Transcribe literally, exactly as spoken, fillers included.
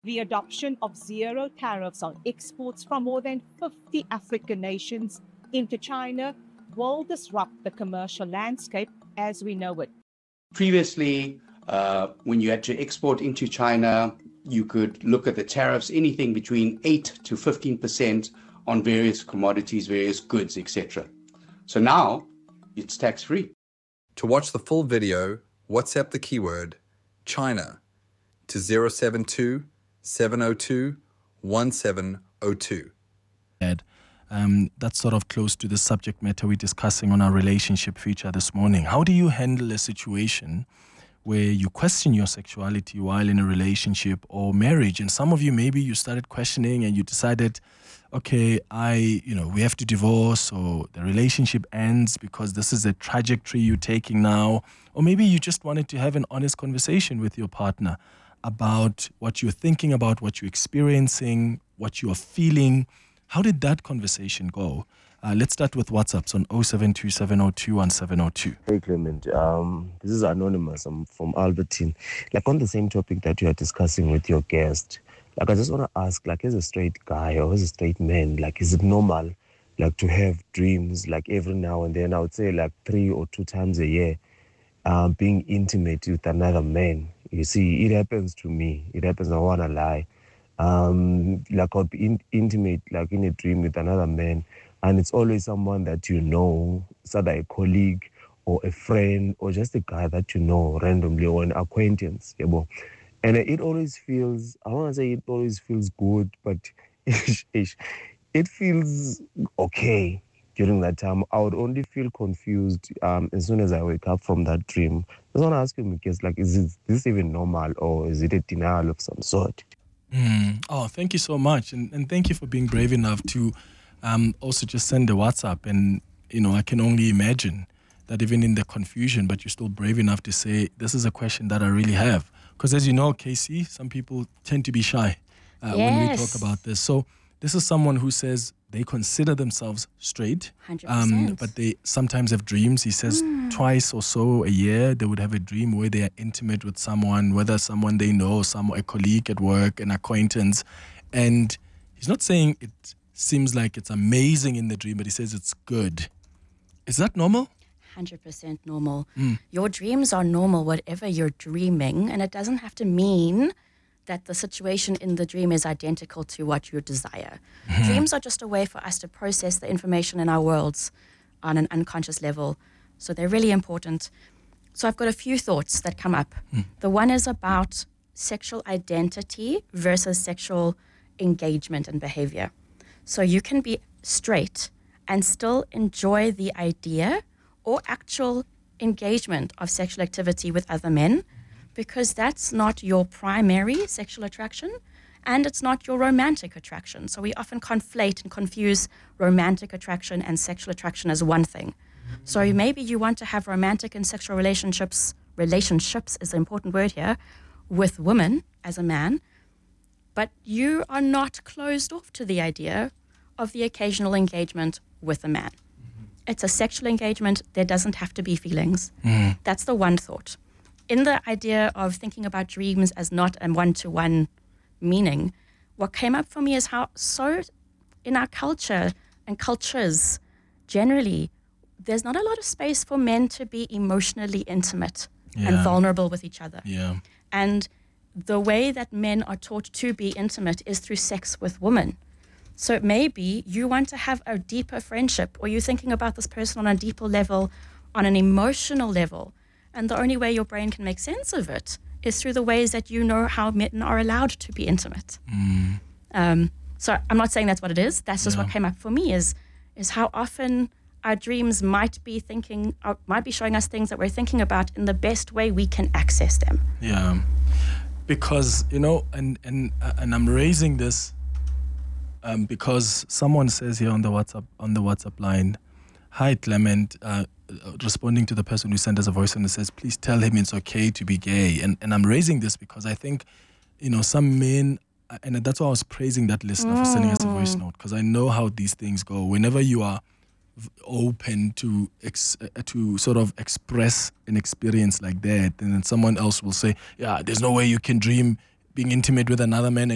The adoption of zero tariffs on exports from more than fifty African nations into China will disrupt the commercial landscape as we know it. Previously, uh, when you had to export into China, you could look at the tariffs, anything between eight to fifteen percent on various commodities, various goods, et cetera. So now it's tax-free. To watch the full video, WhatsApp the keyword China to zero seven two, seven zero two, one seven zero two. Um, that's sort of close to the subject matter we're discussing on our relationship feature this morning. How do you handle a situation where you question your sexuality while in a relationship or marriage? And some of you, maybe you started questioning and you decided, okay, I, you know, we have to divorce, or the relationship ends because this is a trajectory you're taking now. Or maybe you just wanted to have an honest conversation with your partner about what you're thinking about, what you're experiencing, what you're feeling. How did that conversation go? Uh, let's start with WhatsApps on zero seven two, seven zero two, one seven zero two. Hey Clement, um, this is Anonymous. I'm from Albertine. Like on the same topic that you are discussing with your guest, like I just want to ask, like as a straight guy or as a straight man, like is it normal like to have dreams like every now and then? I would say like three or two times a year, um, being intimate with another man. You see, it happens to me. It happens, I don't want to lie. Um, like I'll be in, intimate like in a dream with another man, and it's always someone that you know, it's either a colleague or a friend or just a guy that you know randomly or an acquaintance. You know? And it always feels, I want to say it always feels good, but it feels okay during that time. I would only feel confused um, as soon as I wake up from that dream. I just want to ask you, because like, is it, this even normal, or is it a denial of some sort? Mm. Oh, thank you so much. And, and thank you for being brave enough to um, also just send a WhatsApp. And, you know, I can only imagine that even in the confusion, but you're still brave enough to say, this is a question that I really have. Because as you know, Casey, some people tend to be shy uh, yes. when we talk about this. So this is someone who says they consider themselves straight, one hundred percent. Um, but they sometimes have dreams. He says mm. twice or so a year they would have a dream where they are intimate with someone, whether someone they know, some a colleague at work, an acquaintance. And he's not saying it seems like it's amazing in the dream, but he says it's good. Is that normal? one hundred percent normal. Mm. Your dreams are normal, whatever you're dreaming, and it doesn't have to mean that the situation in the dream is identical to what you desire. Mm-hmm. Dreams are just a way for us to process the information in our worlds on an unconscious level. So they're really important. So I've got a few thoughts that come up. Mm. The one is about sexual identity versus sexual engagement and behavior. So you can be straight and still enjoy the idea or actual engagement of sexual activity with other men, because that's not your primary sexual attraction and it's not your romantic attraction. So we often conflate and confuse romantic attraction and sexual attraction as one thing. So maybe you want to have romantic and sexual relationships, relationships is the important word here, with women as a man, but you are not closed off to the idea of the occasional engagement with a man. Mm-hmm. It's a sexual engagement, there doesn't have to be feelings. Mm. That's the one thought. In the idea of thinking about dreams as not a one-to-one meaning, what came up for me is how so in our culture and cultures generally, there's not a lot of space for men to be emotionally intimate yeah. and vulnerable with each other. Yeah. And the way that men are taught to be intimate is through sex with women. So maybe you want to have a deeper friendship, or you're thinking about this person on a deeper level, on an emotional level. And the only way your brain can make sense of it is through the ways that you know how men are allowed to be intimate. Mm. Um, so I'm not saying that's what it is. That's just yeah. what came up for me is is how often our dreams might be thinking, or might be showing us things that we're thinking about in the best way we can access them. Yeah, because you know, and and uh, and I'm raising this um, because someone says here on the WhatsApp on the WhatsApp line, "Hi Clement." Uh, responding to the person who sent us a voice and says, please tell him it's okay to be gay. And and I'm raising this because I think, you know, some men, and that's why I was praising that listener mm. for sending us a voice note, because I know how these things go. Whenever you are open to ex, to sort of express an experience like that, and then someone else will say, yeah, there's no way you can dream being intimate with another man